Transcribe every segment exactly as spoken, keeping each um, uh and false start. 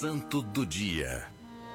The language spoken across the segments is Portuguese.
Santo do Dia.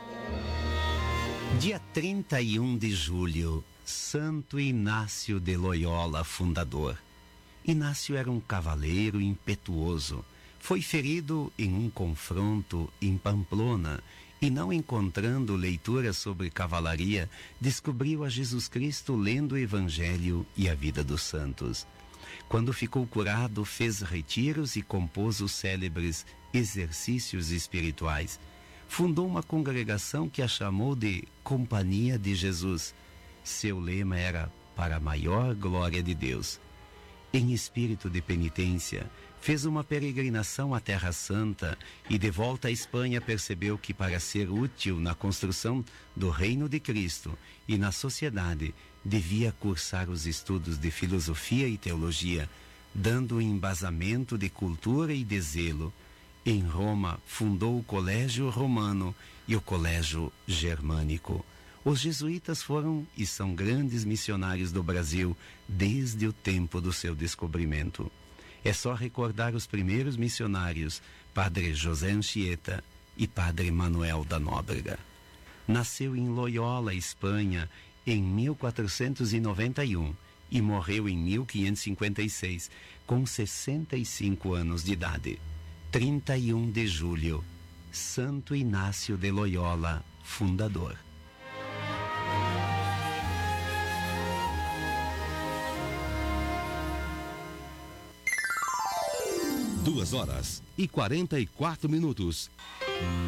Dia trinta e um de julho, Santo Inácio de Loyola, fundador. Inácio era um cavaleiro impetuoso. Foi ferido em um confronto em Pamplona e, não encontrando leitura sobre cavalaria, descobriu a Jesus Cristo lendo o Evangelho e a vida dos santos. Quando ficou curado, fez retiros e compôs os célebres exercícios espirituais. Fundou uma congregação que a chamou de Companhia de Jesus. Seu lema era para a maior glória de Deus. Em espírito de penitência, fez uma peregrinação à Terra Santa e, de volta à Espanha, percebeu que, para ser útil na construção do reino de Cristo e na sociedade, devia cursar os estudos de filosofia e teologia, dando um embasamento de cultura e de zelo. Em Roma, fundou o Colégio Romano e o Colégio Germânico. Os jesuítas foram e são grandes missionários do Brasil desde o tempo do seu descobrimento. É só recordar os primeiros missionários, Padre José Anchieta e Padre Manuel da Nóbrega. Nasceu em Loyola, Espanha, em mil quatrocentos e noventa e um e morreu em mil quinhentos e cinquenta e seis, com sessenta e cinco anos de idade. trinta e um de julho, Santo Inácio de Loyola, fundador. Duas horas e quarenta e quatro minutos.